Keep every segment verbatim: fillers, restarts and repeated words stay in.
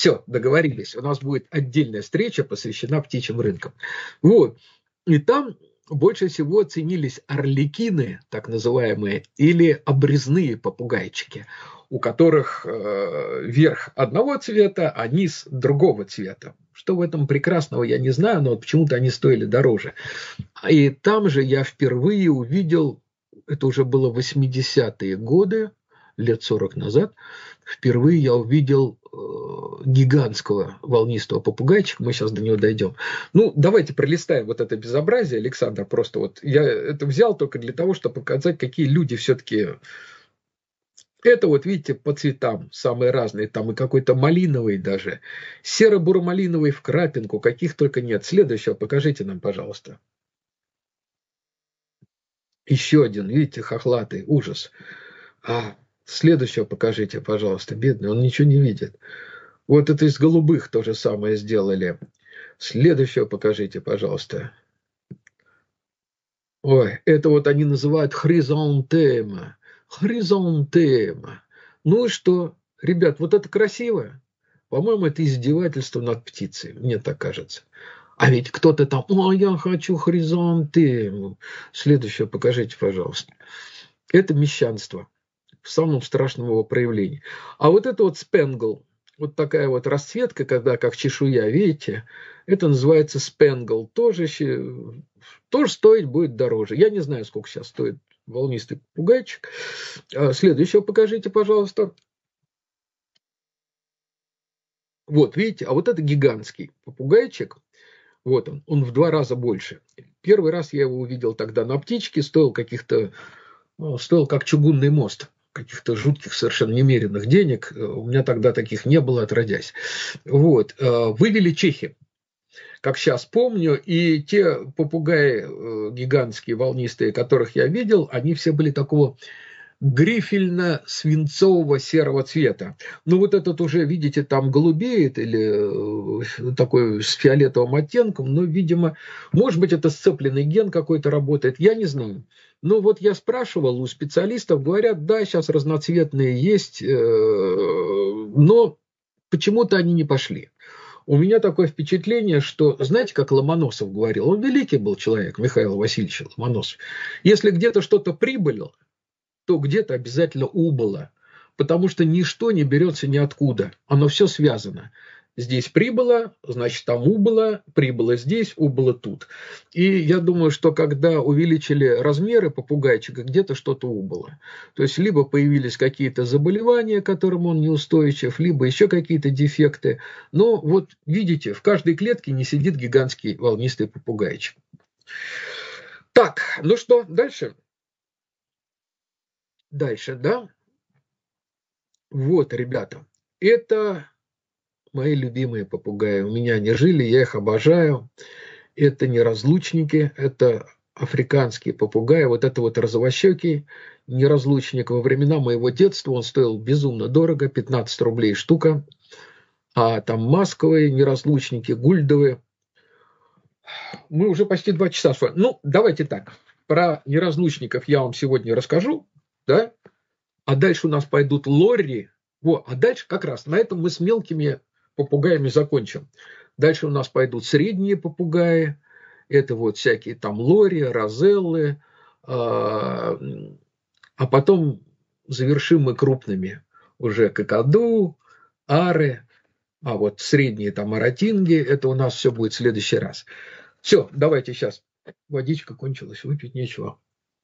Все, договорились. У нас будет отдельная встреча, посвящена птичьим рынкам. Вот. И там больше всего ценились орликины, так называемые, или обрезные попугайчики, у которых э, верх одного цвета, а низ другого цвета. Что в этом прекрасного, я не знаю, но вот почему-то они стоили дороже. И там же я впервые увидел, это уже было восьмидесятые годы, лет сорок назад, впервые я увидел э, гигантского волнистого попугайчика. Мы сейчас до него дойдем. Ну, давайте пролистаем вот это безобразие, Александр. Просто вот я это взял только для того, чтобы показать, какие люди все-таки... Это вот, видите, по цветам самые разные. Там и какой-то малиновый даже. Серо-буро-малиновый в крапинку. Каких только нет. Следующего покажите нам, пожалуйста. Еще один, видите, хохлатый. Ужас. А, следующего покажите, пожалуйста. Бедный, он ничего не видит. Вот это из голубых то же самое сделали. Следующего покажите, пожалуйста. Ой, это вот они называют хризантема. Хризантема. Ну и что? Ребят, вот это красиво? По-моему, это издевательство над птицей. Мне так кажется. А ведь кто-то там, о, я хочу хризантему. Следующего покажите, пожалуйста. Это мещанство в самом страшном его проявлении. А вот это вот спенгл, вот такая вот расцветка, когда как чешуя, видите, это называется спенгл. Тоже, тоже стоить будет дороже. Я не знаю, сколько сейчас стоит волнистый попугайчик. Следующего покажите, пожалуйста. Вот, видите, а вот это гигантский попугайчик. Вот он, он в два раза больше. Первый раз я его увидел тогда на птичке, стоил каких-то, ну, стоил как чугунный мост. Каких-то жутких, совершенно немеренных денег. У меня тогда таких не было, отродясь. Вот. Вывели чехи, как сейчас помню, и те попугаи гигантские, волнистые, которых я видел, они все были такого грифельно-свинцового серого цвета. Ну, вот этот уже, видите, там голубеет или такой с фиолетовым оттенком, но, видимо, может быть, это сцепленный ген какой-то работает, я не знаю. Ну, вот я спрашивал у специалистов, говорят, да, сейчас разноцветные есть, но почему-то они не пошли. У меня такое впечатление, что, знаете, как Ломоносов говорил, он великий был человек, Михаил Васильевич Ломоносов, если где-то что-то прибыло, то где-то обязательно убыло, потому что ничто не берется ниоткуда, оно все связано. Здесь прибыло, значит, там убыло, прибыло здесь, убыло тут. И я думаю, что когда увеличили размеры попугайчика, где-то что-то убыло. То есть, либо появились какие-то заболевания, к которым он неустойчив, либо еще какие-то дефекты. Но вот видите, в каждой клетке не сидит гигантский волнистый попугайчик. Так, ну что, дальше? Дальше, да? Вот, ребята, это мои любимые попугаи. У меня они жили, я их обожаю. Это неразлучники, это африканские попугаи. Вот это вот розовощекий неразлучник. Во времена моего детства он стоил безумно дорого, пятнадцать рублей штука. А там масковые неразлучники, гульдовые. Мы уже почти два часа. Ну, давайте так. Про неразлучников я вам сегодня расскажу. Да? А дальше у нас пойдут лорри. Во, а дальше как раз на этом мы с мелкими попугаями закончим. Дальше у нас пойдут средние попугаи. Это вот всякие там лорри, розеллы. А, а потом завершим мы крупными. Уже какаду, ары. А вот средние там аратинги. Это у нас все будет в следующий раз. Все, давайте сейчас. Водичка кончилась, выпить нечего.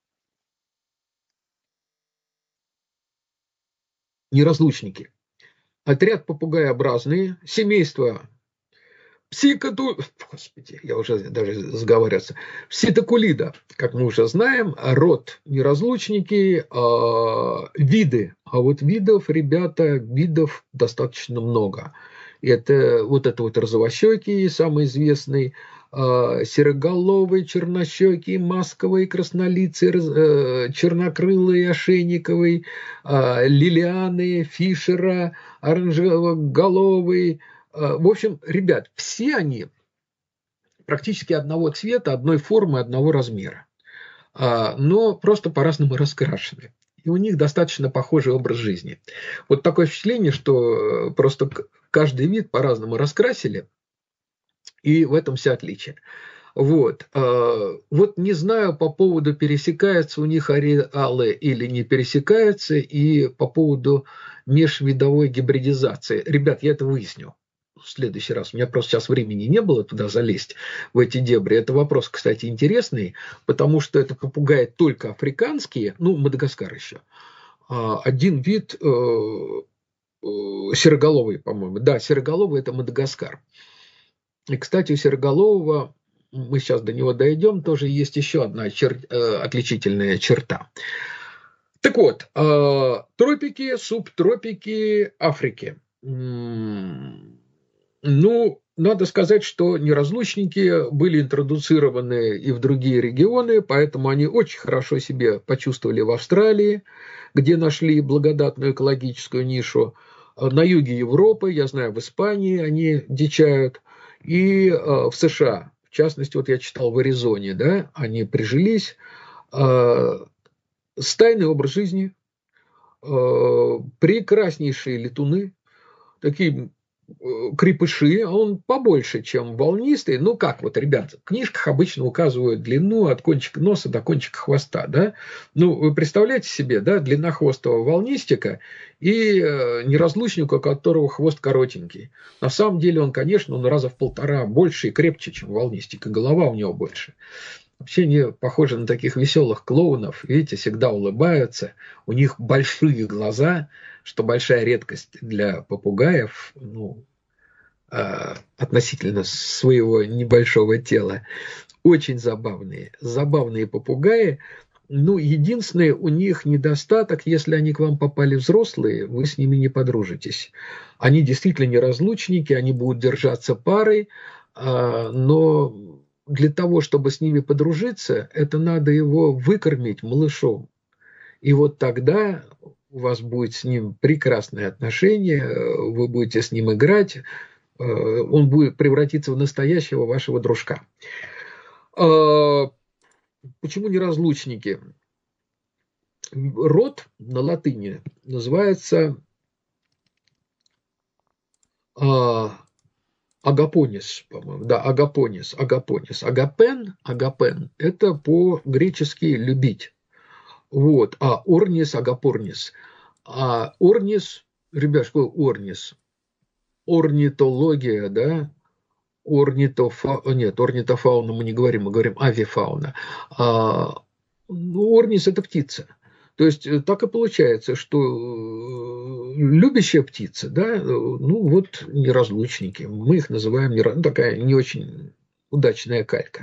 Неразлучники. Отряд попугаеобразные, семейство псикоту... Господи, я уже даже сговариваться. Пситокулида, как мы уже знаем, род неразлучники, э, виды. А вот видов, ребята, видов достаточно много. Это вот это вот розовощекий, самый известный, э, сероголовый, чернощекий, масковый, краснолицый, э, чернокрылый, ошейниковый, э, лилианы, фишера, оранжево-головый. Э, в общем, ребят, все они практически одного цвета, одной формы, одного размера. Э, но просто по-разному раскрашены. И у них достаточно похожий образ жизни. Вот такое впечатление, что просто каждый вид по-разному раскрасили, и в этом вся отличие. Вот. Вот не знаю по поводу, пересекаются у них ареалы или не пересекаются, и по поводу межвидовой гибридизации. Ребят, я это выясню в следующий раз. У меня просто сейчас времени не было туда залезть, в эти дебри. Это вопрос, кстати, интересный, потому что это попугаи только африканские, ну, Мадагаскар еще. Один вид сероголовый, по-моему. Да, сероголовый – это Мадагаскар. И, кстати, у сероголового, мы сейчас до него дойдем, тоже есть еще одна чер... отличительная черта. Так вот, тропики, субтропики Африки. Ну, надо сказать, что неразлучники были интродуцированы и в другие регионы, поэтому они очень хорошо себя почувствовали в Австралии, где нашли благодатную экологическую нишу. На юге Европы, я знаю, в Испании они дичают, и в США. В частности, вот я читал в Аризоне, да, они прижились. Стайный образ жизни, прекраснейшие летуны, такие крепыши, он побольше, чем волнистый. Ну как вот, ребят, в книжках обычно указывают длину от кончика носа до кончика хвоста, да? Ну, вы представляете себе, да, длиннохвостого волнистика и неразлучника, у которого хвост коротенький. На самом деле он, конечно, он раза в полтора больше и крепче, чем волнистик, и голова у него больше. Вообще они похожи на таких веселых клоунов, видите, всегда улыбаются, у них большие глаза, что большая редкость для попугаев, ну, э, относительно своего небольшого тела. Очень забавные, забавные попугаи. Ну, единственный у них недостаток, если они к вам попали взрослые, вы с ними не подружитесь. Они действительно неразлучники, они будут держаться парой, э, но... Для того, чтобы с ними подружиться, это надо его выкормить малышом. И вот тогда у вас будет с ним прекрасное отношение, вы будете с ним играть, он будет превратиться в настоящего вашего дружка. Почему неразлучники? Род на латыни называется агапонис, по-моему, да, агапонис, агапонис. Агапен, агапен – это по-гречески «любить». Вот, а орнис, агапорнис. А орнис, ребят, что орнис? Орнитология, да? Орнитофа... Нет, орнитофауна мы не говорим, мы говорим авиафауна. А, ну, орнис – это птица. То есть так и получается, что любящая птица, да, ну вот неразлучники, мы их называем, ну, такая не очень удачная калька.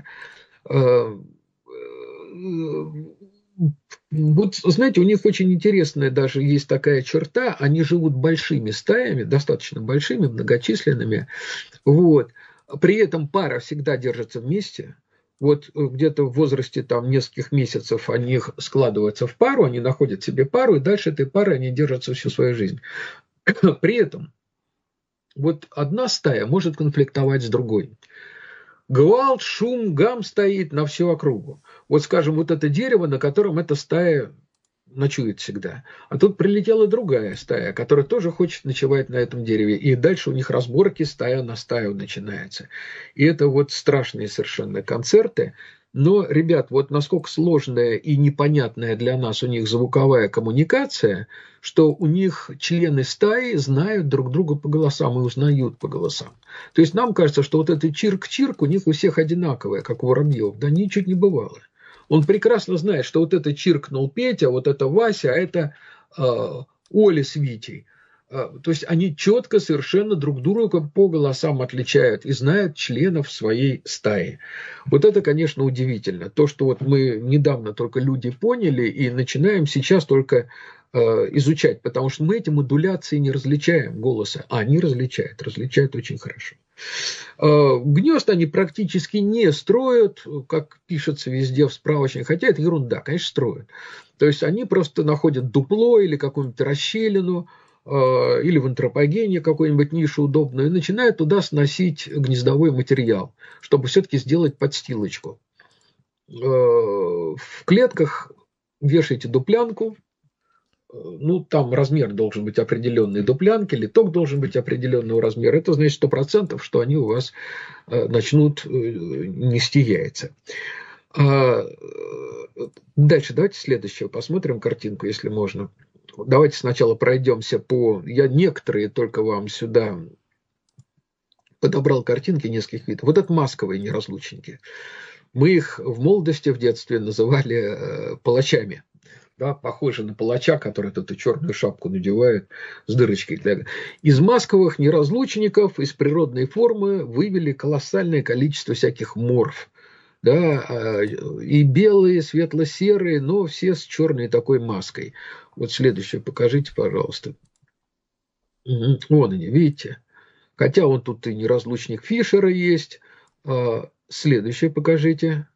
Вот, знаете, у них очень интересная даже есть такая черта, они живут большими стаями, достаточно большими, многочисленными, вот. При этом пара всегда держится вместе. Вот где-то в возрасте там нескольких месяцев они складываются в пару, они находят себе пару, и дальше этой пары они держатся всю свою жизнь. При этом вот одна стая может конфликтовать с другой. Гвалт, шум, гам стоит на всю округу. Вот, скажем, вот это дерево, на котором эта стая ночует всегда. А тут прилетела другая стая, которая тоже хочет ночевать на этом дереве. И дальше у них разборки стая на стаю начинается. И это вот страшные совершенно концерты. Но, ребят, вот насколько сложная и непонятная для нас у них звуковая коммуникация, что у них члены стаи знают друг друга по голосам и узнают по голосам. То есть нам кажется, что вот этот чирк-чирк у них у всех одинаковое, как у воробьев. Да ничуть не бывало. Он прекрасно знает, что вот это чиркнул Петя, вот это Вася, а это э, Оля с Витей. Э, то есть они четко совершенно друг друга по голосам отличают и знают членов своей стаи. Вот это, конечно, удивительно. То, что вот мы недавно только люди поняли и начинаем сейчас только э, изучать, потому что мы эти модуляции не различаем голоса, а они различают, различают очень хорошо. Гнезд они практически не строят, как пишется везде в справочнике, хотя это ерунда, конечно, строят. То есть они просто находят дупло или какую-нибудь расщелину, или в антропогене какую-нибудь нишу удобную, и начинают туда сносить гнездовой материал, чтобы все-таки сделать подстилочку. В клетках вешаете дуплянку, ну, там размер должен быть определенный дуплянки, литок должен быть определенного размера. Это значит сто процентов, что они у вас начнут нести яйца. Дальше давайте следующего посмотрим картинку, если можно. Давайте сначала пройдемся по... Я некоторые только вам сюда подобрал картинки нескольких видов. Вот это масковые неразлучники. Мы их в молодости, в детстве называли палачами. Да, похожи на палача, который эту черную шапку надевает с дырочкой. Из масковых неразлучников, из природной формы вывели колоссальное количество всяких морф. Да, и белые, светло-серые, но все с черной такой маской. Вот следующее покажите, пожалуйста. Угу. Вон они, видите? Хотя он тут и неразлучник Фишера есть. Следующее покажите.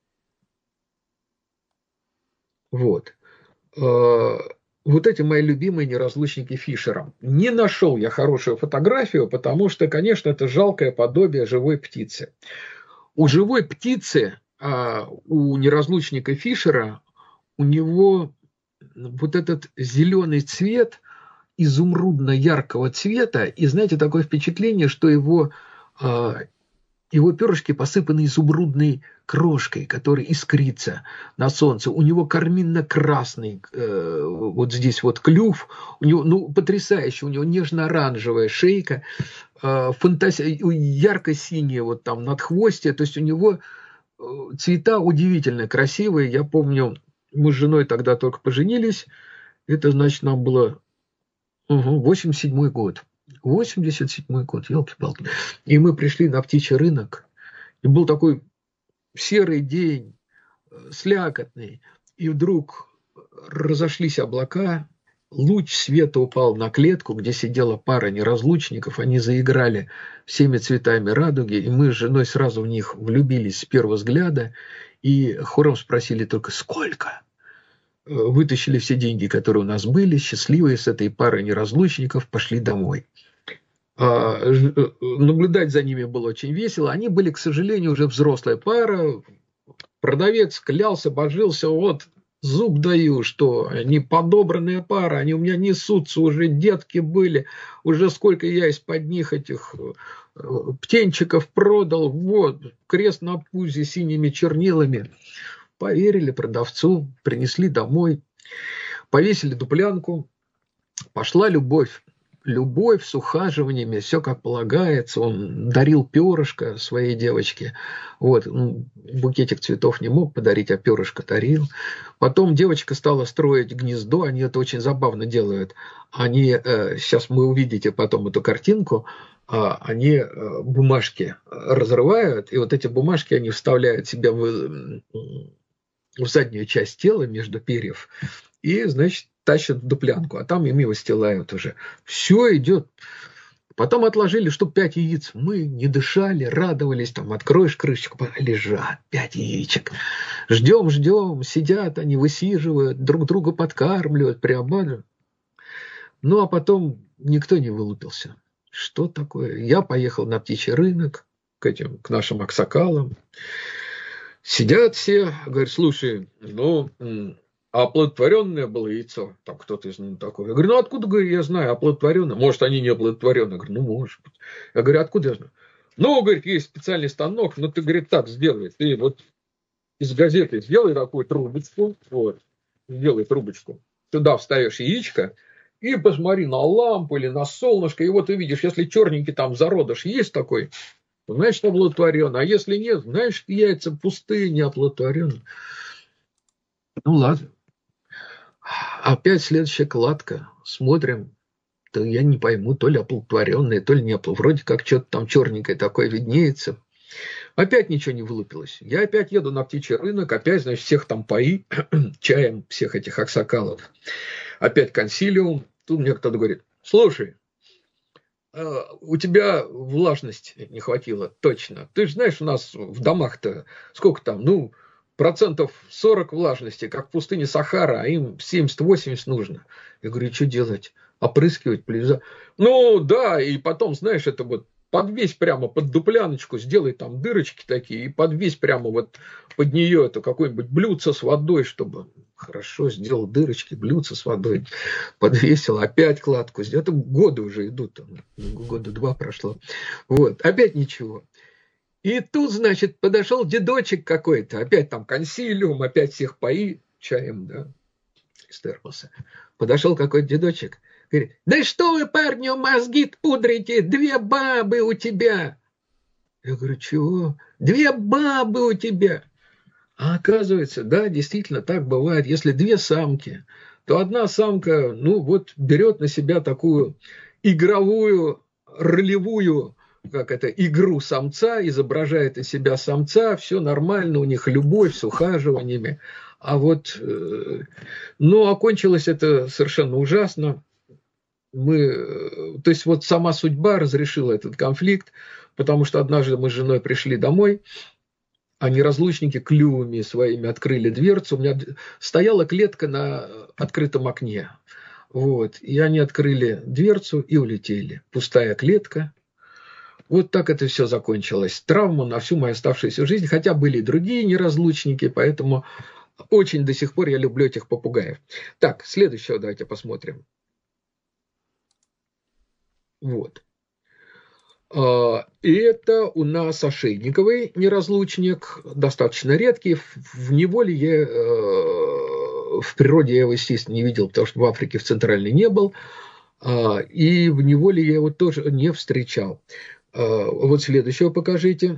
Вот. Вот эти мои любимые неразлучники Фишера. Не нашел я хорошую фотографию, потому что, конечно, это жалкое подобие живой птицы. У живой птицы, у неразлучника Фишера, у него вот этот зеленый цвет, изумрудно-яркого цвета, и, знаете, такое впечатление, что его, его перышки посыпаны изумрудной крошкой, которая искрится на солнце. У него карминно-красный, вот здесь вот клюв, у него, ну, потрясающе, у него нежно-оранжевая шейка, фантазия, ярко-синее вот там надхвостие, то есть у него цвета удивительно красивые. Я помню, мы с женой тогда только поженились, это значит нам было угу, восемьдесят седьмой год. восемьдесят седьмой год, елки-палки. И мы пришли на птичий рынок, и был такой серый день, слякотный, и вдруг разошлись облака, луч света упал на клетку, где сидела пара неразлучников, они заиграли всеми цветами радуги, и мы с женой сразу в них влюбились с первого взгляда, и хором спросили только «Сколько?». Вытащили все деньги, которые у нас были, счастливые с этой парой неразлучников, пошли домой. Наблюдать за ними было очень весело. Они были, к сожалению, уже взрослая пара. Продавец клялся, божился, вот зуб даю, что они подобранная пара, они у меня несутся, уже детки были, уже сколько я из-под них этих птенчиков продал, вот, крест на пузе синими чернилами. Поверили продавцу, принесли домой, повесили дуплянку, пошла любовь. Любовь с ухаживаниями, все как полагается. Он дарил перышко своей девочке. Вот. Букетик цветов не мог подарить, а перышко дарил. Потом девочка стала строить гнездо. Они это очень забавно делают. Они, сейчас вы увидите потом эту картинку, они бумажки разрывают, и вот эти бумажки они вставляют себе в, в заднюю часть тела между перьев. И, значит, тащат в дуплянку, а там им его стилают уже. Все идет. Потом отложили штук пять яиц. Мы не дышали, радовались. Там откроешь крышечку, лежат пять яичек. Ждем, ждем. Сидят они, высиживают, друг друга подкармливают, приобманивают. Ну, а потом никто не вылупился. Что такое? Я поехал на птичий рынок к этим, к нашим аксакалам. Сидят все, говорят, слушай, ну... А оплодотворенное было яйцо, там кто-то из них такой. Я говорю, ну откуда, говорю, я знаю, оплодотворенное? Может, они не оплодотворенные? Я говорю, ну, может быть. Я говорю, откуда я знаю? Ну, говорит, есть специальный станок, но ты, говорит, так сделай. Ты вот из газеты сделай такую трубочку, вот, сделай трубочку. Туда вставишь яичко и посмотри на лампу или на солнышко, и вот ты видишь, если черненький там зародыш есть такой, то значит, оплодотворенный. А если нет, значит, яйца пустые, не оплодотворенные. Ну, ладно. Опять следующая кладка. Смотрим. То я не пойму, то ли оплодотворенные, то ли не оплодотворенные. Вроде как что-то там черненькое такое виднеется. Опять ничего не вылупилось. Я опять еду на птичий рынок. Опять, значит, всех там пои чаем, всех этих аксакалов. Опять консилиум. Тут мне кто-то говорит, слушай, у тебя влажности не хватило. Точно. Ты же знаешь, у нас в домах-то сколько там, ну... процентов сорок влажности, как в пустыне Сахара, а им семьдесят-восемьдесят нужно. Я говорю, что делать? Опрыскивать, плюза? Ну, да, и потом, знаешь, это вот подвесь прямо под дупляночку, сделай там дырочки такие, и подвесь прямо вот под нее это какое-нибудь блюдце с водой, чтобы хорошо сделал дырочки, блюдце с водой, подвесил, опять кладку сделал. Это годы уже идут, там, года два прошло. Вот, опять ничего. И тут, значит, подошел дедочек какой-то, опять там консилиум, опять всех пои чаем, да, из термоса. Подошел какой-то дедочек, говорит: да что вы, парню, мозги пудрите, две бабы у тебя. Я говорю: чего? Две бабы у тебя. А оказывается, да, действительно так бывает. Если две самки, то одна самка, ну вот, берет на себя такую игровую, ролевую, как это, игру самца, изображает из себя самца, все нормально, у них любовь с ухаживаниями. А вот, ну, окончилось это совершенно ужасно. Мы, то есть вот сама судьба разрешила этот конфликт, потому что однажды мы с женой пришли домой, а неразлучники клювами своими открыли дверцу. У меня стояла клетка на открытом окне. Вот, и они открыли дверцу и улетели. Пустая клетка. Вот так это все закончилось. Травма на всю мою оставшуюся жизнь. Хотя были и другие неразлучники, поэтому очень до сих пор я люблю этих попугаев. Так, следующего давайте посмотрим. Вот. И это у нас ошейниковый неразлучник, достаточно редкий. В неволе я, в природе я его, естественно, не видел, потому что в Африке в Центральной не был. И в неволе я его тоже не встречал. Вот следующего покажите.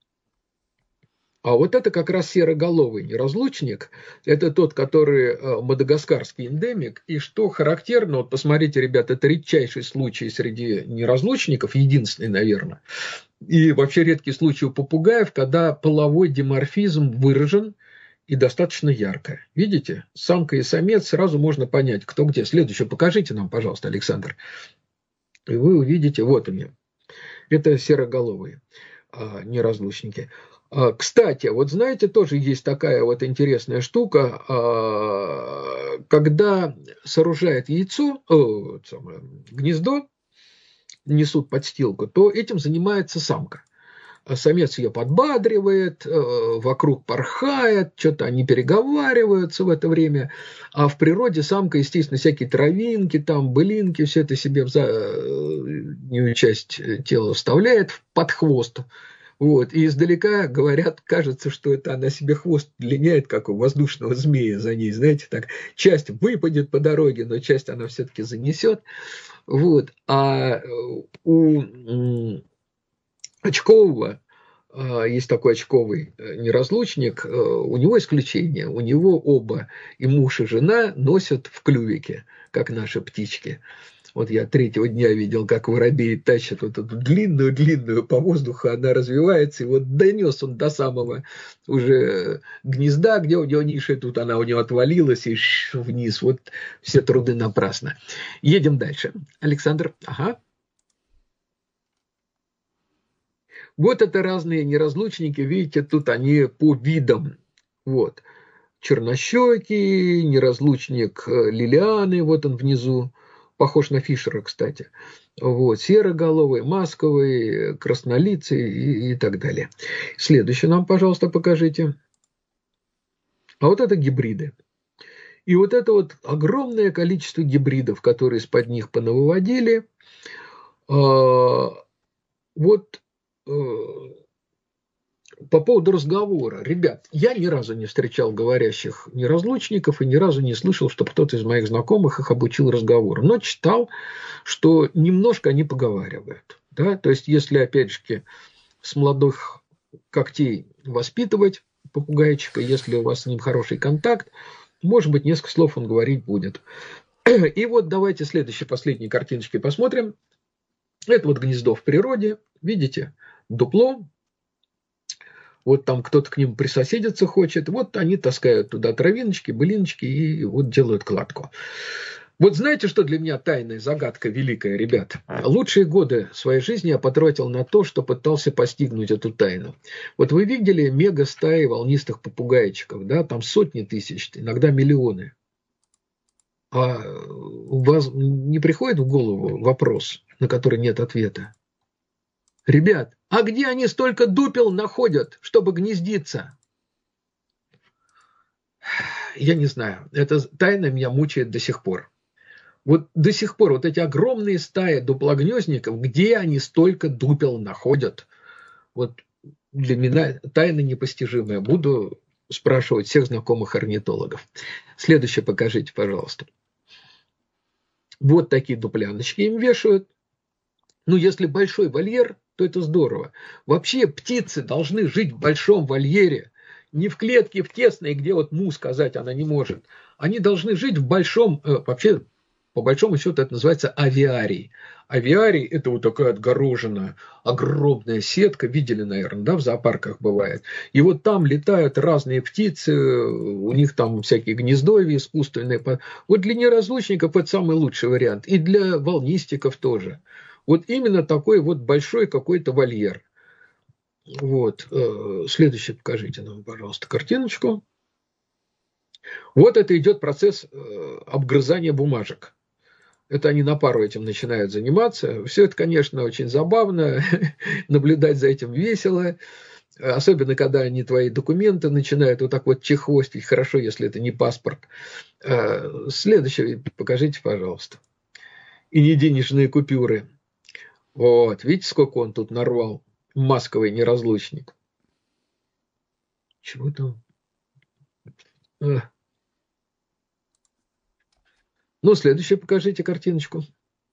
А вот это как раз сероголовый неразлучник. Это тот, который мадагаскарский эндемик. И что характерно, вот посмотрите, ребята, это редчайший случай среди неразлучников, единственный, наверное. И вообще редкий случай у попугаев, когда половой диморфизм выражен и достаточно ярко. Видите? Самка и самец, сразу можно понять, кто где. Следующее покажите нам, пожалуйста, Александр. И вы увидите, вот они. Это сероголовые неразлучники. Кстати, вот знаете, тоже есть такая вот интересная штука, когда сооружает яйцо, о, самое, гнездо, несут подстилку, то этим занимается самка. Самец ее подбадривает, вокруг порхает, что-то они переговариваются в это время, а в природе самка, естественно, всякие травинки, там, былинки, все это себе в заднюю часть тела вставляет под хвост. Вот, и издалека говорят, кажется, что это она себе хвост длиняет, как у воздушного змея за ней, знаете, так, часть выпадет по дороге, но часть она все-таки занесет. Вот, а у очкового, есть такой очковый неразлучник, у него исключение, у него оба, и муж, и жена, носят в клювике, как наши птички. Вот я третьего дня видел, как воробей тащит вот эту длинную-длинную по воздуху, она развивается, и вот донес он до самого уже гнезда, где у него ниша, тут она у него отвалилась, и вниз, вот все труды напрасно. Едем дальше. Александр, ага. Вот это разные неразлучники, видите, тут они по видам, вот. Чернощекий, неразлучник Лилианы, вот он внизу. Похож на Фишера, кстати. Вот, сероголовый, масковый, краснолицый и, и так далее. Следующее нам, пожалуйста, покажите. А вот это гибриды. И вот это вот огромное количество гибридов, которые из-под них понавыводили. Вот по поводу разговора. Ребят, я ни разу не встречал говорящих неразлучников и ни разу не слышал, чтобы кто-то из моих знакомых их обучил разговору. Но читал, что немножко они поговаривают. Да? То есть, если, опять же, с молодых когтей воспитывать попугайчика, если у вас с ним хороший контакт, может быть, несколько слов он говорить будет. И вот давайте следующие, последние картиночки посмотрим. Это вот гнездо в природе. Видите? Дупло. Вот там кто-то к ним присоседиться хочет, вот они таскают туда травиночки, былиночки и вот делают кладку. Вот знаете, что для меня тайная загадка великая, ребят? Лучшие годы своей жизни я потратил на то, что пытался постигнуть эту тайну. Вот вы видели мега-стаи волнистых попугайчиков, да, там сотни тысяч, иногда миллионы. А у вас не приходит в голову вопрос, на который нет ответа? Ребят, а где они столько дупел находят, чтобы гнездиться? Я не знаю. Эта тайна меня мучает до сих пор. Вот до сих пор вот эти огромные стаи дуплогнездников, где они столько дупел находят? Вот для меня тайна непостижимая. Буду спрашивать всех знакомых орнитологов. Следующее покажите, пожалуйста. Вот такие дупляночки им вешают. Ну, если большой вольер, то это здорово. Вообще птицы должны жить в большом вольере. Не в клетке, в тесной, где вот му сказать она не может. Они должны жить в большом, э, вообще, по большому счету, это называется авиарий. Авиарий – это вот такая отгороженная, огромная сетка, видели, наверное, да, в зоопарках бывает. И вот там летают разные птицы, у них там всякие гнездовья искусственные. Вот для неразлучников это самый лучший вариант. И для волнистиков тоже. Вот именно такой вот большой какой-то вольер. Вот. Следующее покажите нам, пожалуйста, картиночку. Вот это идет процесс обгрызания бумажек. Это они на пару этим начинают заниматься. Все это, конечно, очень забавно. Наблюдать за этим весело. Особенно, когда они твои документы начинают вот так вот чехвостить. Хорошо, если это не паспорт. Следующее покажите, пожалуйста. И не денежные купюры. Вот. Видите, сколько он тут нарвал? Масковый неразлучник. Чего там? А. Ну, следующее покажите картиночку.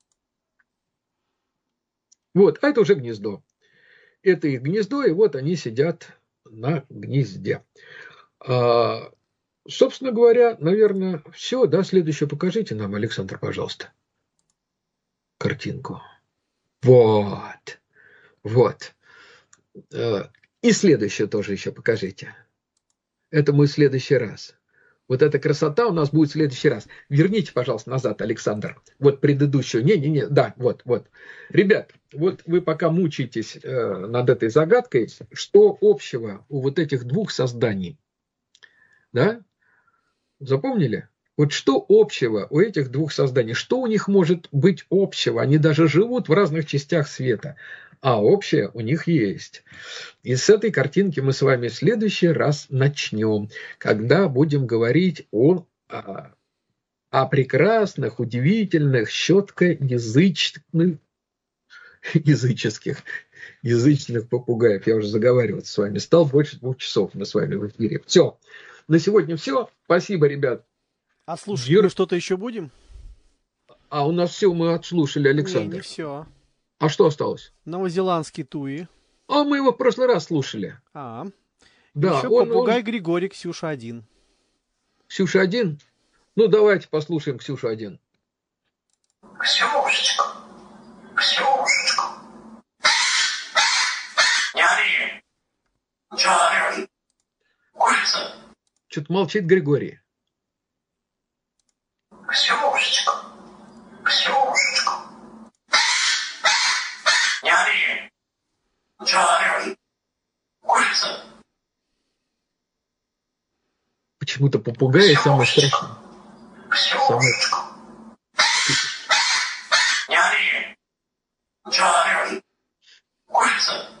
Вот, а это уже гнездо. Это их гнездо, и вот они сидят на гнезде. А, собственно говоря, наверное, все. Да, следующее покажите нам, Александр, пожалуйста. Картинку. Вот. Вот. И следующее тоже еще покажите. Это мой следующий раз. Вот эта красота у нас будет в следующий раз. Верните, пожалуйста, назад, Александр. Вот предыдущую. Не-не-не, да, вот, вот. Ребят, вот вы пока мучаетесь э, над этой загадкой, что общего у вот этих двух созданий? Да? Запомнили? Вот что общего у этих двух созданий? Что у них может быть общего? Они даже живут в разных частях света. А общее у них есть. И с этой картинки мы с вами в следующий раз начнем, когда будем говорить о, о, о прекрасных, удивительных, щеткоязычных, языческих, язычных попугаев. Я уже заговариваться с вами стал. Больше двух часов мы с вами в эфире. Все. На сегодня все. Спасибо, ребят. А слушать Гер... мы что-то еще будем? А у нас все мы отслушали, Александр. Не, не все. А что осталось? Новозеландский туи. А мы его в прошлый раз слушали. А, да, еще он, попугай он... Григорий, Ксюша один. Ксюша один? Ну, давайте послушаем Ксюшу один. Ксюшечка, Ксюшечка. Не ори. Чего орешь? Курица. Что-то молчит Григорий. Ксюшечка, Ксюшечка. Не ори. Чего орешь? Курица. Почему-то попугаи самые страшные. Ксюшечка. Не ори. Чего орешь? Курица.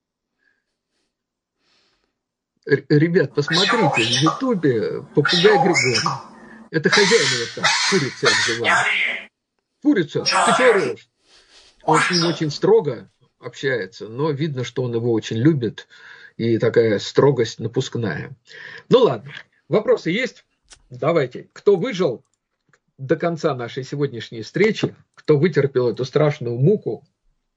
Ребят, посмотрите, в Ютубе попугай Григорий. Это хозяин его там, курица называют. Курица, ты чего орешь? Он с ним очень строго общается, но видно, что он его очень любит, и такая строгость напускная. Ну ладно, вопросы есть? Давайте. Кто выжил до конца нашей сегодняшней встречи, кто вытерпел эту страшную муку,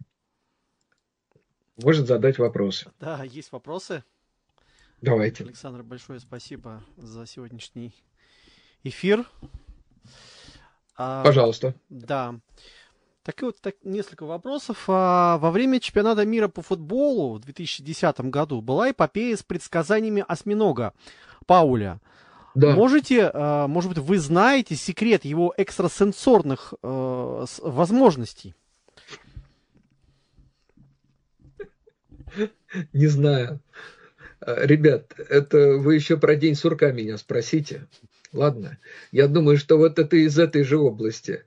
может задать вопросы. Да, есть вопросы. Давайте. Александр, большое спасибо за сегодняшний эфир. Пожалуйста. А, да. Так и вот так, несколько вопросов. А, во время чемпионата мира по футболу в две тысячи десятом году была эпопея с предсказаниями осьминога Пауля. Да. Можете, а, может быть, вы знаете секрет его экстрасенсорных а, возможностей? Не знаю. Ребят, это вы еще про День сурка меня спросите. ладно? Я думаю, что вот это из этой же области.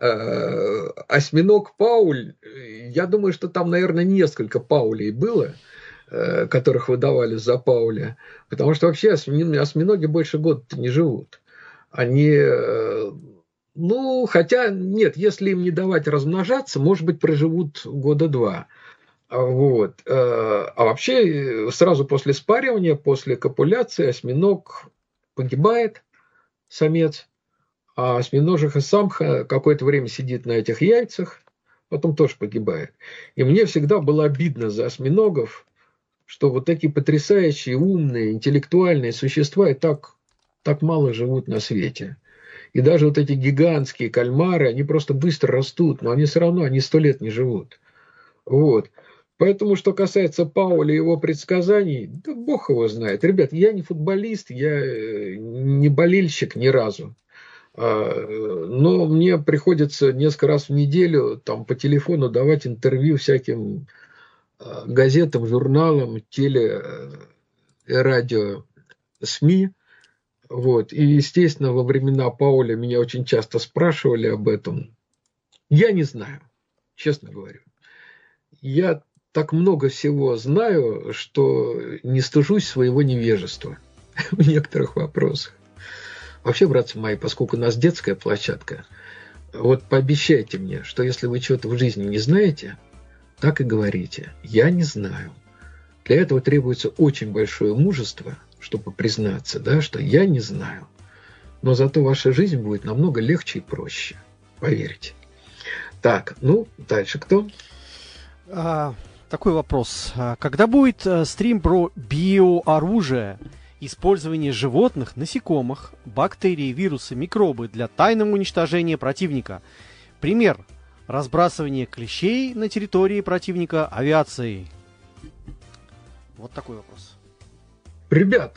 Осьминог Пауль, я думаю, что там, наверное, несколько Паулей было, которых выдавали за Пауля, потому что вообще осьминоги больше года не живут. Они, ну, хотя, нет, если им не давать размножаться, может быть, проживут года два. Вот. А вообще, сразу после спаривания, после копуляции осьминог погибает, самец, а осьминожиха самка какое-то время сидит на этих яйцах, потом тоже погибает. И мне всегда было обидно за осьминогов, что вот такие потрясающие, умные, интеллектуальные существа и так, так мало живут на свете. И даже вот эти гигантские кальмары, они просто быстро растут, но они все равно, они сто лет не живут. Вот. Поэтому, что касается Пауля и его предсказаний, да бог его знает. Ребят, я не футболист, я не болельщик ни разу. Но мне приходится несколько раз в неделю там, по телефону давать интервью всяким газетам, журналам, теле, радио, СМИ. Вот. И, естественно, во времена Пауля меня очень часто спрашивали об этом. Я не знаю, честно говорю. Я так много всего знаю, что не стыжусь своего невежества в некоторых вопросах. Вообще, братцы мои, поскольку у нас детская площадка, вот пообещайте мне, что если вы чего-то в жизни не знаете, так и говорите. Я не знаю. Для этого требуется очень большое мужество, чтобы признаться, да, что я не знаю. Но зато ваша жизнь будет намного легче и проще. Поверьте. Так, ну, дальше кто? А, такой вопрос. Когда будет стрим про биооружие, использование животных, насекомых, бактерий, вирусы, микробы для тайного уничтожения противника? Пример. Разбрасывание клещей на территории противника авиацией. Вот такой вопрос. Ребят,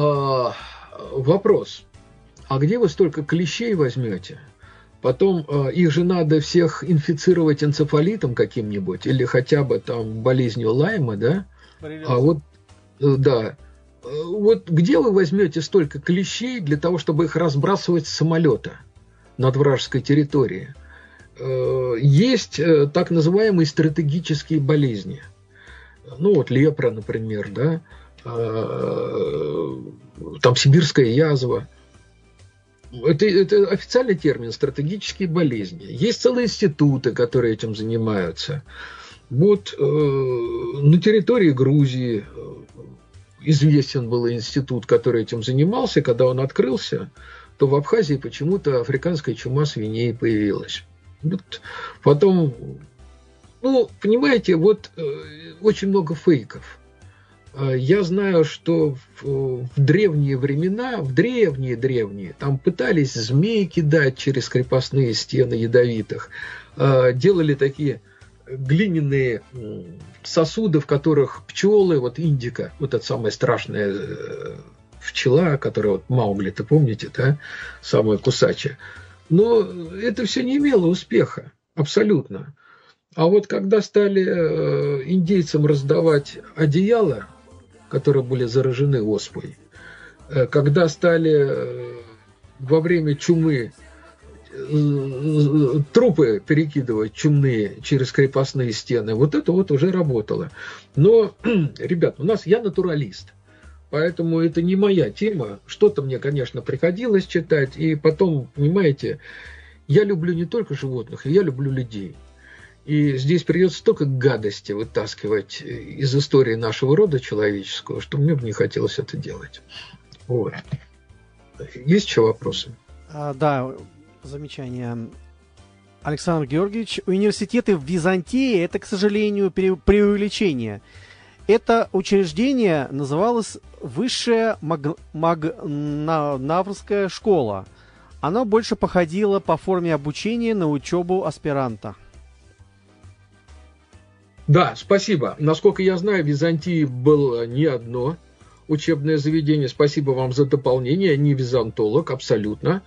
вопрос. А где вы столько клещей возьмете? Потом их же надо всех инфицировать энцефалитом каким-нибудь или хотя бы там болезнью Лайма, да? А вот, да. Вот где вы возьмете столько клещей для того, чтобы их разбрасывать с самолета над вражеской территорией? Есть так называемые стратегические болезни. Ну вот лепра, например, да? Там сибирская язва. Это, это официальный термин, стратегические болезни. Есть целые институты, которые этим занимаются. Вот э, на территории Грузии известен был институт, который этим занимался. Когда он открылся, то в Абхазии почему-то африканская чума свиней появилась. Вот. Потом, ну, понимаете, вот э, очень много фейков. Я знаю, что в, в древние времена, в древние-древние, там пытались змей кидать через крепостные стены ядовитых, делали такие глиняные сосуды, в которых пчелы, вот индика, вот эта самая страшная пчела, которая вот Маугли, ты помните, да, самая кусачая. Но это все не имело успеха, абсолютно. А вот когда стали индейцам раздавать одеяла, которые были заражены оспой, когда стали во время чумы трупы перекидывать чумные через крепостные стены, вот это вот уже работало. Но, ребят, у нас я натуралист, поэтому это не моя тема. Что-то мне, конечно, приходилось читать, и потом, понимаете, я люблю не только животных, я люблю людей. И здесь придется столько гадости вытаскивать из истории нашего рода человеческого, что мне бы не хотелось это делать. Вот. Есть еще вопросы? А, да, замечание. Александр Георгиевич, университеты в Византии – это, к сожалению, преувеличение. Это учреждение называлось Высшая Маг... Магнаврская школа. Оно больше походило по форме обучения на учебу аспиранта. Да, спасибо. Насколько я знаю, в Византии было не одно учебное заведение. Спасибо вам за дополнение. Я не византолог, абсолютно.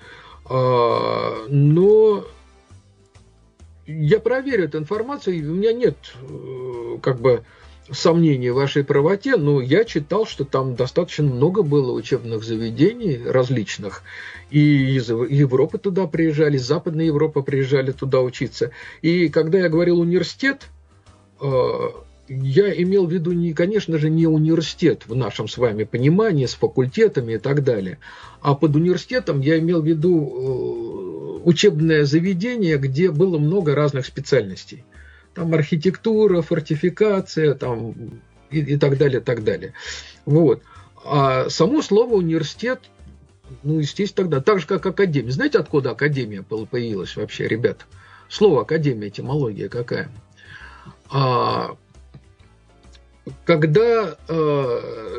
Но я проверю эту информацию. У меня нет как бы сомнений в вашей правоте, но я читал, что там достаточно много было учебных заведений различных, и из Европы туда приезжали, из Западной Европы приезжали туда учиться. И когда я говорил университет, я имел в виду, не, конечно же, не университет в нашем с вами понимании, с факультетами и так далее, а под университетом я имел в виду учебное заведение, где было много разных специальностей. Там архитектура, фортификация, там, и, и так далее, так далее. Вот. А само слово университет, ну, естественно, тогда, так же, как академия. Знаете, откуда академия появилась вообще, ребята? Слово академия, этимология какая? А, когда а,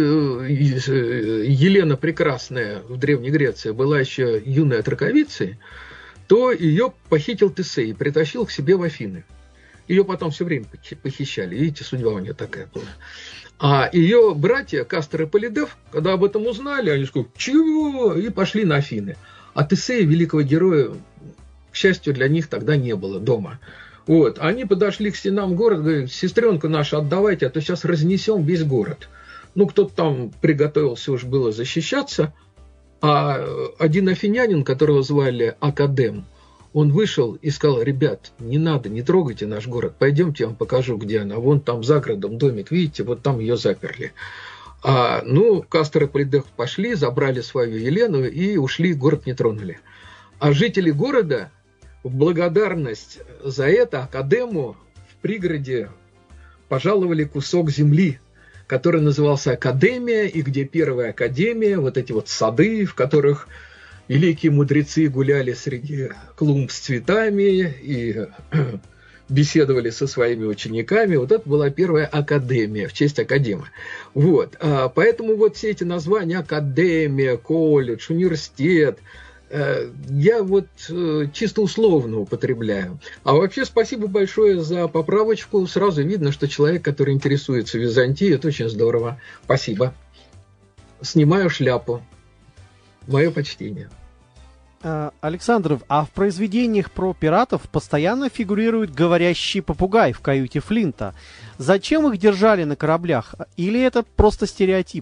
Елена Прекрасная в Древней Греции была еще юной отроковицей, то ее похитил Тесей и притащил к себе в Афины. Ее потом все время похищали. Видите, судьба у нее такая была. А ее братья Кастор и Полидев, когда об этом узнали, они сказали, чего? И пошли на Афины. А Тесея, великого героя, к счастью, для них тогда не было дома. Вот. Они подошли к стенам города, говорят, сестренку нашу отдавайте, а то сейчас разнесем весь город. Ну, кто-то там приготовился уж было защищаться, а один афинянин, которого звали Академ, он вышел и сказал, ребят, не надо, не трогайте наш город, пойдемте, я вам покажу, где она. Вон там за городом домик, видите, вот там ее заперли. А, ну, Кастор и Полидев пошли, забрали свою Елену и ушли, город не тронули. А жители города в благодарность за это Академу в пригороде пожаловали кусок земли, который назывался Академия, и где первая академия, вот эти вот сады, в которых великие мудрецы гуляли среди клумб с цветами и беседовали со своими учениками. Вот это была первая академия в честь Академа. Вот. Поэтому вот все эти названия академия, колледж, университет, я вот чисто условно употребляю. А вообще спасибо большое за поправочку. Сразу видно, что человек, который интересуется Византией, это очень здорово. Спасибо. Снимаю шляпу. Мое почтение. Александров, а в произведениях про пиратов постоянно фигурирует говорящий попугай в каюте Флинта. Зачем их держали на кораблях? Или это просто стереотип?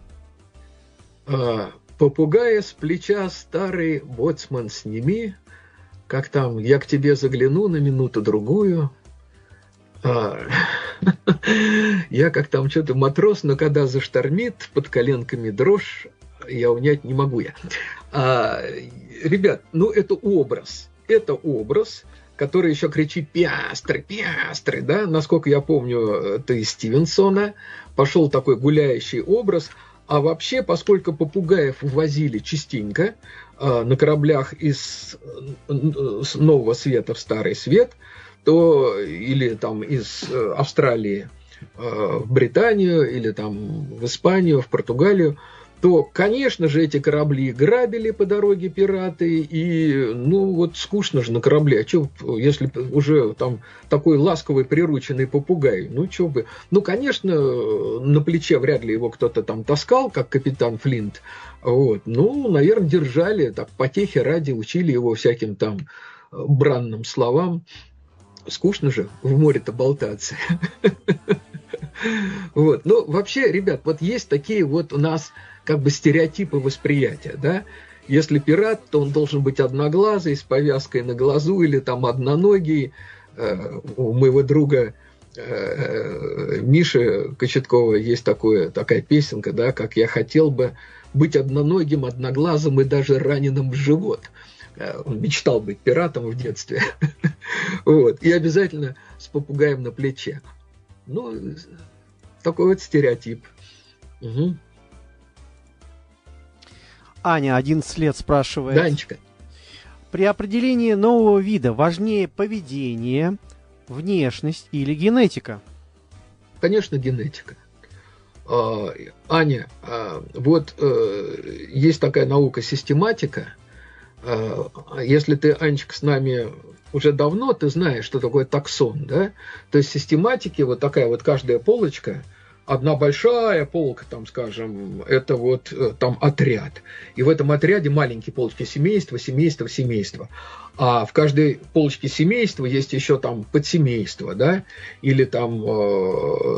А, попугая с плеча старый боцман сними. Как там, я к тебе загляну на минуту-другую. А, я как там что-то матрос, но когда заштормит, под коленками дрожь, я унять не могу я. А, ребят, ну это образ. Это образ, который еще кричит «Пиастры, пиастры», да? Насколько я помню, это из Стивенсона. Пошел такой гуляющий образ. А вообще, поскольку попугаев ввозили частенько а, на кораблях из с Нового Света в Старый Свет, то или там из Австралии а, в Британию, или там в Испанию, в Португалию, то, конечно же, эти корабли грабили по дороге пираты, и, ну, вот скучно же на корабле, а что, если уже там такой ласковый прирученный попугай, ну, что бы, ну, конечно, на плече вряд ли его кто-то там таскал, как капитан Флинт, вот, ну, наверное, держали, так, потехи ради, учили его всяким там бранным словам, скучно же в море-то болтаться. Вот, ну, вообще, ребят, вот есть такие вот у нас как бы стереотипы восприятия, да, если пират, то он должен быть одноглазый, с повязкой на глазу, или там одноногий. У моего друга Миши Кочеткова есть такое, такая песенка, да, как «Я хотел бы быть одноногим, одноглазым и даже раненым в живот». Он мечтал быть пиратом в детстве. Вот, и обязательно с попугаем на плече. Ну, такой вот стереотип. Угу. Аня, одиннадцать лет, спрашивает. Данечка. При определении нового вида важнее поведение, внешность или генетика? Конечно, генетика. Аня, вот есть такая наука систематика. Если ты, Анечка, с нами уже давно, ты знаешь, что такое таксон, да? То есть систематики, вот такая вот каждая полочка, одна большая полка, там, скажем, это вот там отряд. И в этом отряде маленькие полочки семейства, семейства, семейства. А в каждой полочке семейства есть еще там подсемейство, да? Или там э,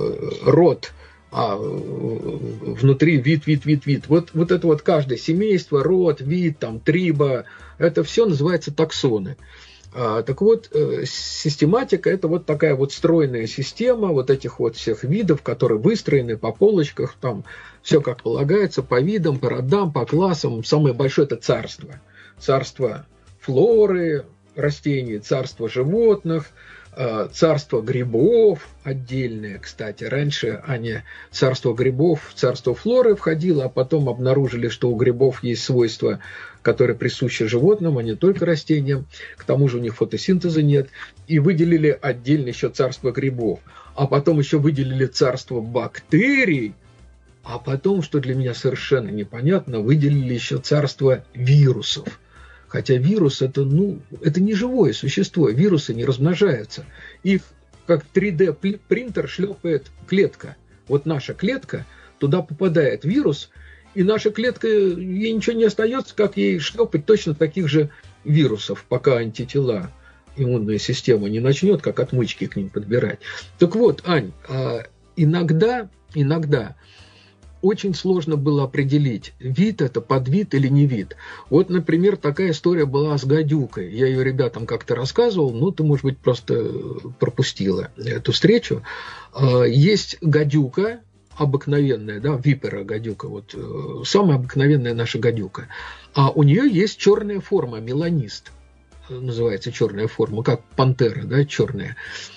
род, а внутри вид, вид, вид, вид. Вот, вот это вот каждое семейство, род, вид, там, триба, это все называется таксоны. А, так вот, систематика – это вот такая вот стройная система вот этих вот всех видов, которые выстроены по полочках, там все как полагается, по видам, по родам, по классам. Самое большое – это царство. Царство флоры, растений, царство животных, царство грибов отдельное, кстати. Раньше они царство грибов в царство флоры входило, а потом обнаружили, что у грибов есть свойства, которые присущи животным, а не только растениям. К тому же у них фотосинтеза нет. И выделили отдельно еще царство грибов. А потом еще выделили царство бактерий. А потом, что для меня совершенно непонятно, выделили еще царство вирусов. Хотя вирус это, ну, это не живое существо, вирусы не размножаются. Их как три дэ принтер шлепает клетка. Вот наша клетка, туда попадает вирус, и наша клетка, ей ничего не остается, как ей шлепать точно таких же вирусов, пока антитела, иммунная система не начнет, как отмычки к ним подбирать. Так вот, Ань, иногда, иногда очень сложно было определить, вид это, подвид или не вид. Вот, например, такая история была с гадюкой. Я ее ребятам как-то рассказывал, ну, ты, может быть, просто пропустила эту встречу. Есть гадюка обыкновенная, да, випера гадюка, вот самая обыкновенная наша гадюка. А у нее есть черная форма, меланист. Называется черная форма, как пантера, да, черная.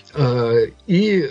И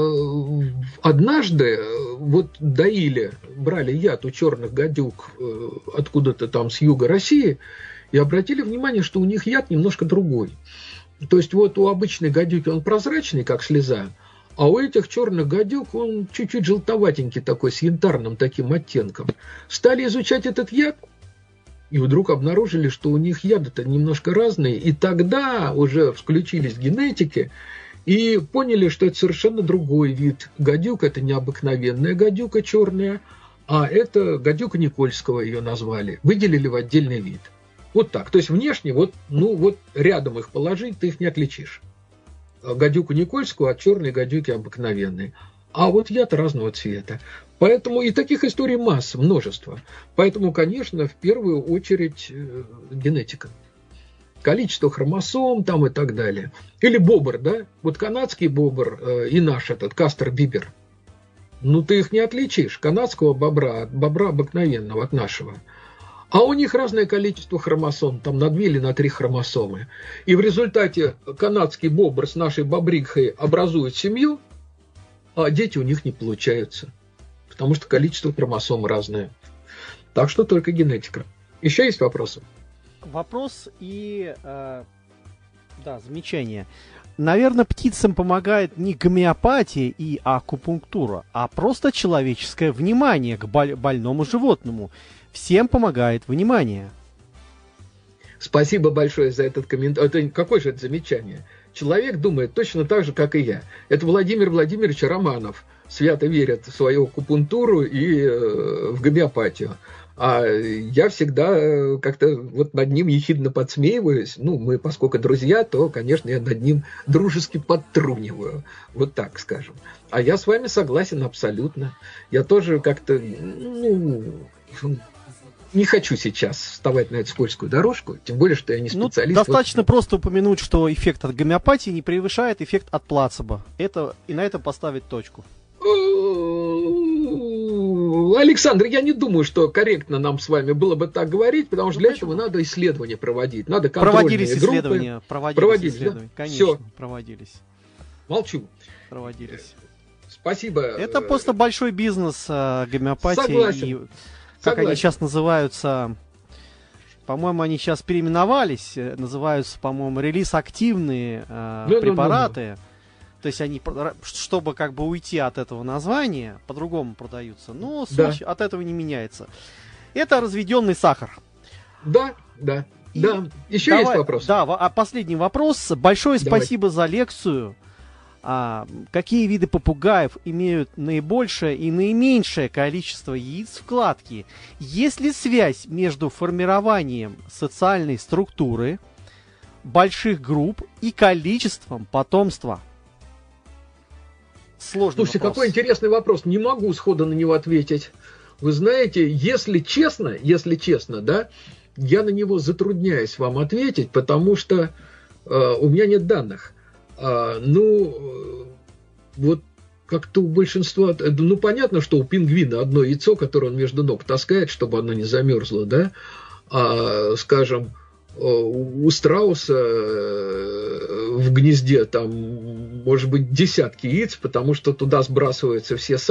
однажды вот доили, брали яд у черных гадюк откуда-то там с юга России и обратили внимание, что у них яд немножко другой. То есть вот у обычной гадюки он прозрачный, как слеза, а у этих черных гадюк он чуть-чуть желтоватенький такой, с янтарным таким оттенком. Стали изучать этот яд, и вдруг обнаружили, что у них яды-то немножко разные, и тогда уже включились генетики, и поняли, что это совершенно другой вид гадюк. Это не обыкновенная гадюка черная, а это гадюка Никольского ее назвали. Выделили в отдельный вид. Вот так. То есть внешне, вот, ну, вот рядом их положить, ты их не отличишь. Гадюку Никольскую от черной гадюки обыкновенной. А вот яд разного цвета. Поэтому и таких историй масса, множество. Поэтому, конечно, в первую очередь генетика. Количество хромосом там и так далее. Или бобр, да? Вот канадский бобр э, и наш этот, кастер-бибер. Ну, ты их не отличишь, канадского бобра от бобра обыкновенного, от нашего. А у них разное количество хромосом, там на две или на три хромосомы. И в результате канадский бобр с нашей бобрихой образует семью, а дети у них не получаются. Потому что количество хромосом разное. Так что только генетика. Еще есть вопросы? Вопрос и, э, да, замечание. Наверное, птицам помогает не гомеопатия и акупунктура, а просто человеческое внимание к боль- больному животному. Всем помогает внимание. Спасибо большое за этот комментарий. Это какое же это замечание? Человек думает точно так же, как и я. Это Владимир Владимирович Романов. Свято верит в свою акупунктуру и э, в гомеопатию. А я всегда как-то вот над ним ехидно подсмеиваюсь. Ну, мы, поскольку друзья, то, конечно, я над ним дружески подтруниваю. Вот так скажем. А я с вами согласен абсолютно. Я тоже как-то, ну, не хочу сейчас вставать на эту скользкую дорожку, тем более, что я не специалист. Ну, достаточно вот просто упомянуть, что эффект от гомеопатии не превышает эффект от плацебо. Это, и на этом поставить точку. Александр, я не думаю, что корректно нам с вами было бы так говорить, потому что ну, для этого надо исследования проводить, надо контрольные проводились группы. Исследования, проводились, проводились исследования, да? Конечно, Все. проводились. Молчу. Проводились. Спасибо. Это просто большой бизнес э, гомеопатии. Согласен. И, как Согласен. они сейчас называются, по-моему, они сейчас переименовались, называются, по-моему, релиз-активные э, ну, препараты. Ну, ну, ну. То есть они, чтобы как бы уйти от этого названия, по-другому продаются. Но суть да. от этого не меняется. Это разведенный сахар. Да, да, И да. Еще давай, есть вопрос? Да, а последний вопрос. Большое Давай. спасибо за лекцию. А, какие виды попугаев имеют наибольшее и наименьшее количество яиц в кладке? Есть ли связь между формированием социальной структуры, больших групп и количеством потомства? Сложный Слушайте, вопрос. какой интересный вопрос. Не могу сходу на него ответить. Вы знаете, если честно, если честно, да, я на него затрудняюсь вам ответить, потому что э, у меня нет данных. А, ну, э, вот как-то у большинства... Ну, понятно, что у пингвина одно яйцо, которое он между ног таскает, чтобы оно не замерзло, да? А, скажем, у страуса в гнезде там, может быть, десятки яиц, потому что туда сбрасываются все